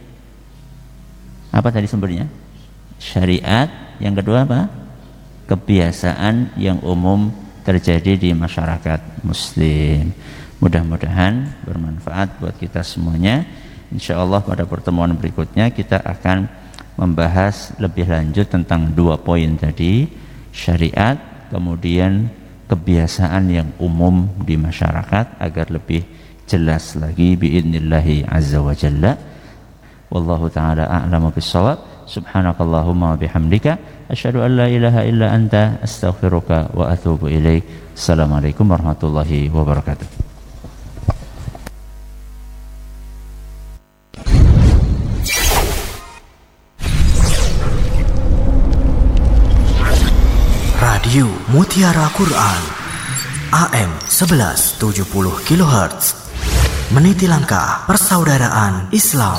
Apa tadi sumbernya? Syariat. Yang kedua apa? Kebiasaan yang umum terjadi di masyarakat Muslim. Mudah-mudahan bermanfaat buat kita semuanya. Insyaallah pada pertemuan berikutnya kita akan membahas lebih lanjut tentang 2 poin tadi, syariat, kemudian kebiasaan yang umum di masyarakat agar lebih jelas lagi biidnillahi azza wa jalla. Wallahu ta'ala a'lamu bis-shawab. Subhanakallahumma wa bihamdika asyhadu an la ilaha illa anta astaghfiruka wa atubu ilaik. Assalamualaikum warahmatullahi wabarakatuh. Radio Mutiara Quran AM 1170 kHz meniti langkah persaudaraan Islam.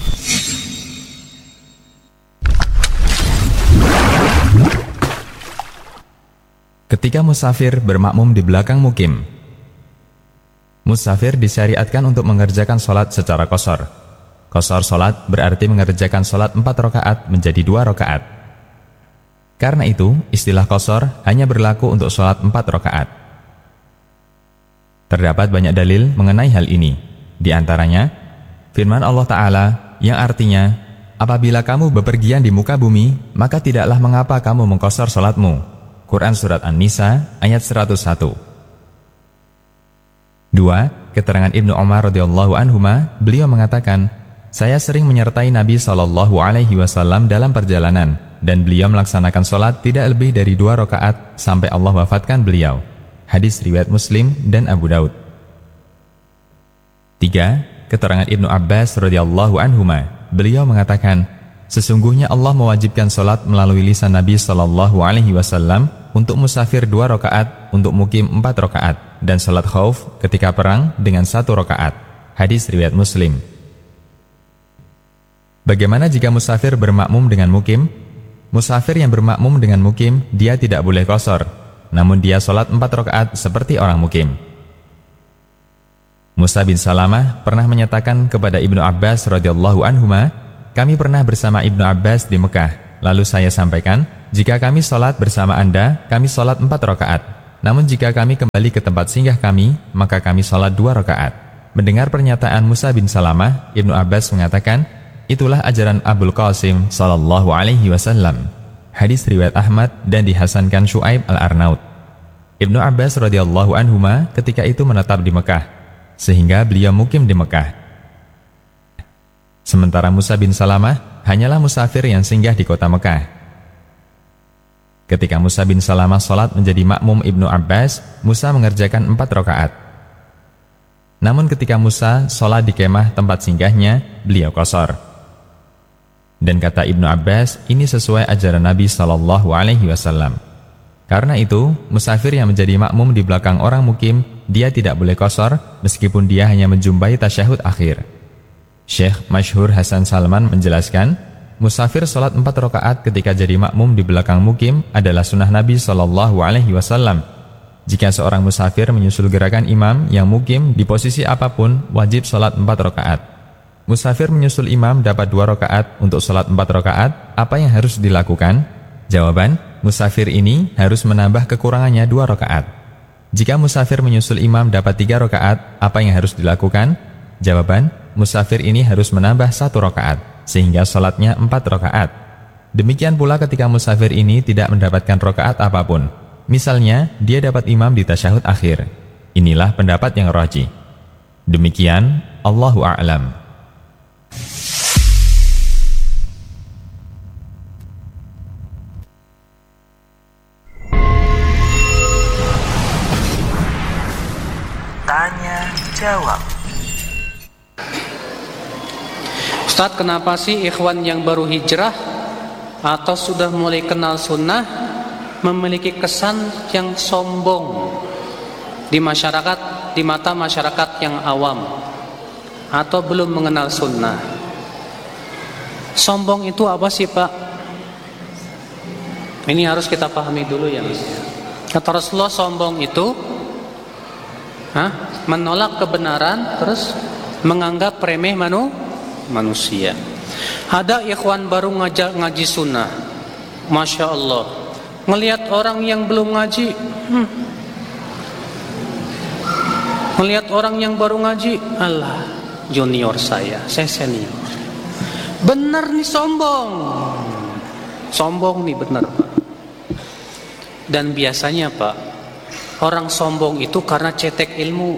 Ketika musafir bermakmum di belakang mukim. Musafir disyariatkan untuk mengerjakan sholat secara qashar. Qashar sholat berarti mengerjakan sholat 4 rakaat menjadi 2 rakaat. Karena itu, istilah qashar hanya berlaku untuk sholat 4 rakaat. Terdapat banyak dalil mengenai hal ini. Di antaranya, firman Allah Ta'ala yang artinya, apabila kamu bepergian di muka bumi, maka tidaklah mengapa kamu mengqashar sholatmu. Quran Surat An-Nisa ayat 101. 2. Keterangan Ibnu Umar radhiyallahu anhuma, beliau mengatakan, saya sering menyertai Nabi SAW dalam perjalanan, dan beliau melaksanakan sholat tidak lebih dari 2 rakaat sampai Allah wafatkan beliau. Hadis riwayat Muslim dan Abu Daud. 3. Keterangan Ibnu Abbas radhiyallahu anhuma, beliau mengatakan, sesungguhnya Allah mewajibkan sholat melalui lisan Nabi SAW untuk musafir 2 rakaat, untuk mukim 4 rakaat, dan sholat khauf ketika perang dengan 1 rakaat. Hadis riwayat Muslim. Bagaimana jika musafir bermakmum dengan mukim? Musafir yang bermakmum dengan mukim, dia tidak boleh qashar, namun dia sholat 4 rakaat seperti orang mukim. Musa bin Salamah pernah menyatakan kepada Ibnu Abbas radhiyallahu anhuma, kami pernah bersama Ibnu Abbas di Mekah, lalu saya sampaikan, jika kami sholat bersama Anda, kami sholat 4 rakaat. Namun jika kami kembali ke tempat singgah kami, maka kami sholat 2 rakaat. Mendengar pernyataan Musa bin Salamah, Ibnu Abbas mengatakan, itulah ajaran Abul Qasim sallallahu alaihi wasallam. Hadis riwayat Ahmad dan dihasankan Syuaib al-Arnaud. Ibnu Abbas radhiyallahu anhuma ketika itu menetap di Mekah, sehingga beliau mukim di Mekah. Sementara Musa bin Salamah hanyalah musafir yang singgah di kota Mekah. Ketika Musa bin Salamah sholat menjadi makmum Ibnu Abbas, Musa mengerjakan 4 rakaat. Namun ketika Musa sholat di kemah tempat singgahnya, beliau qashar. Dan kata Ibnu Abbas, ini sesuai ajaran Nabi sallallahu alaihi wasallam. Karena itu, musafir yang menjadi makmum di belakang orang mukim, dia tidak boleh qashar meskipun dia hanya menjumpai tasyahud akhir. Syekh Masyhur Hasan Salman menjelaskan, musafir sholat 4 rakaat ketika jadi makmum di belakang mukim adalah sunnah Nabi sallallahu alaihi wasallam. Jika seorang musafir menyusul gerakan imam yang mukim di posisi apapun, wajib sholat 4 rakaat. Musafir menyusul imam dapat 2 rakaat. Untuk sholat 4 rakaat, apa yang harus dilakukan? Jawaban, musafir ini harus menambah kekurangannya 2 rakaat. Jika musafir menyusul imam dapat 3 rakaat, apa yang harus dilakukan? Jawaban, musafir ini harus menambah 1 rakaat, sehingga sholatnya 4 rakaat. Demikian pula ketika musafir ini tidak mendapatkan rakaat apapun. Misalnya, dia dapat imam di tasyahud akhir. Inilah pendapat yang rajih. Demikian, Allahu a'lam. Tanya jawab. Ustadz, kenapa sih ikhwan yang baru hijrah atau sudah mulai kenal sunnah memiliki kesan yang sombong di masyarakat, di mata masyarakat yang awam atau belum mengenal sunnah? Sombong itu apa sih, Pak? Ini harus kita pahami dulu ya, Mas. Kata Rasulullah, sombong itu menolak kebenaran, terus menganggap remeh manusia. Ada ikhwan baru ngaji sunnah, Masya Allah, melihat orang yang belum ngaji, melihat orang yang baru ngaji, Allah, junior saya senior. Benar nih, sombong nih, benar Pak. Dan biasanya Pak, orang sombong itu karena cetek ilmu.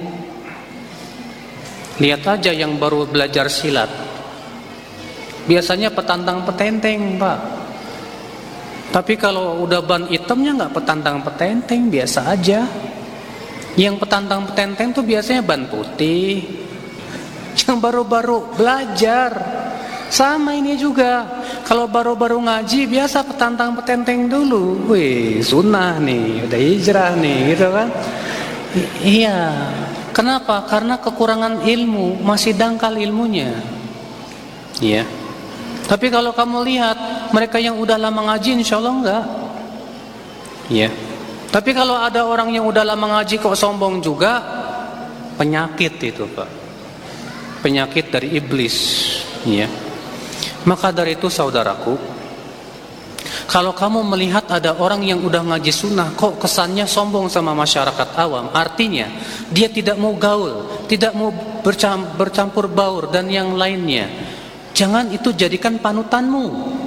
Lihat aja yang baru belajar silat, biasanya petantang petenteng Pak. Tapi kalau udah ban hitamnya nggak petantang petenteng, biasa aja. Yang petantang petenteng tuh biasanya ban putih. Yang baru-baru belajar, sama ini juga. Kalau baru-baru ngaji, biasa petantang petenteng dulu. Wih, sunnah nih, udah hijrah nih, gitu kan? Iya. Kenapa? Karena kekurangan ilmu, masih dangkal ilmunya. Iya. Tapi kalau kamu lihat mereka yang udah lama ngaji, insya Allah enggak. Iya. Tapi kalau ada orang yang udah lama ngaji kok sombong juga, penyakit itu Pak. Penyakit dari iblis. Iya. Maka dari itu saudaraku, kalau kamu melihat ada orang yang udah ngaji sunnah kok kesannya sombong sama masyarakat awam, artinya dia tidak mau gaul, tidak mau bercampur baur dan yang lainnya. Jangan itu jadikan panutanmu.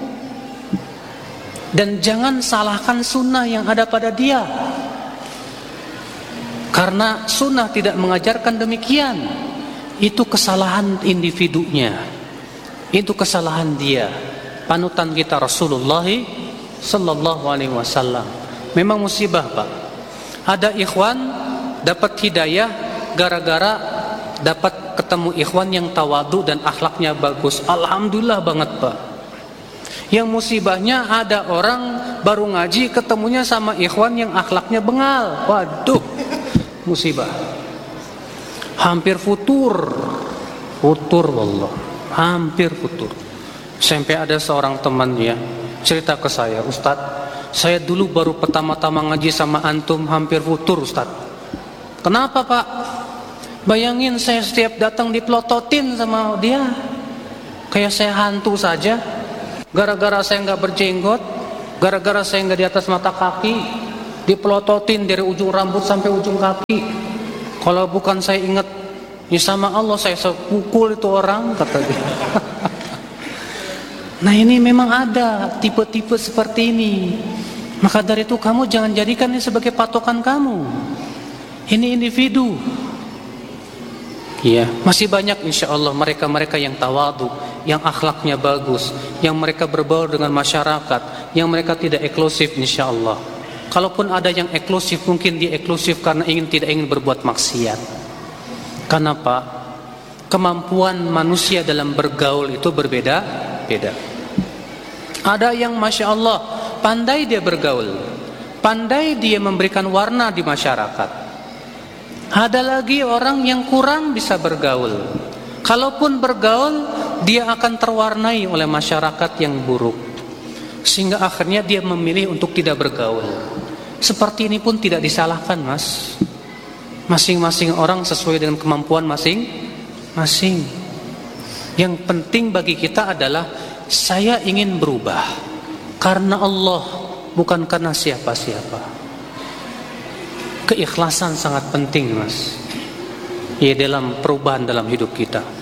Dan jangan salahkan sunnah yang ada pada dia, karena sunnah tidak mengajarkan demikian. Itu kesalahan individunya, itu kesalahan dia. Panutan kita Rasulullah Sallallahu Alaihi Wasallam. Memang musibah Pak. Ada ikhwan dapat hidayah gara-gara dapat ketemu ikhwan yang tawadu dan akhlaknya bagus. Alhamdulillah banget Pak. Yang musibahnya ada orang baru ngaji ketemunya sama ikhwan yang akhlaknya bengal. Waduh, musibah. Hampir futur wallah, hampir futur. Sampai ada seorang temannya cerita ke saya, Ustadz, saya dulu baru pertama-tama ngaji sama antum hampir futur Ustadz. Kenapa Pak? Bayangin saya setiap datang dipelototin sama dia, kayak saya hantu saja. Gara-gara saya nggak berjenggot, gara-gara saya nggak di atas mata kaki, dipelototin dari ujung rambut sampai ujung kaki. Kalau bukan saya ingat, ya sama Allah saya pukul itu orang, kata dia. Nah ini memang ada tipe-tipe seperti ini. Maka dari itu kamu jangan jadikan ini sebagai patokan kamu. Ini individu. Ya, masih banyak insya Allah mereka-mereka yang tawadu, yang akhlaknya bagus, yang mereka berbaur dengan masyarakat, yang mereka tidak eksklusif insya Allah. Kalaupun ada yang eksklusif, mungkin dia eksklusif karena tidak ingin berbuat maksiat. Kenapa? Kemampuan manusia dalam bergaul itu berbeda-beda. Ada yang masya Allah pandai dia bergaul, pandai dia memberikan warna di masyarakat. Ada lagi orang yang kurang bisa bergaul. Kalaupun bergaul, dia akan terwarnai oleh masyarakat yang buruk, sehingga akhirnya dia memilih untuk tidak bergaul. Seperti ini pun tidak disalahkan, Mas. Masing-masing orang sesuai dengan kemampuan masing-masing. Yang penting bagi kita adalah saya ingin berubah karena Allah, bukan karena siapa-siapa. Keikhlasan sangat penting, Mas, ya, dalam perubahan dalam hidup kita.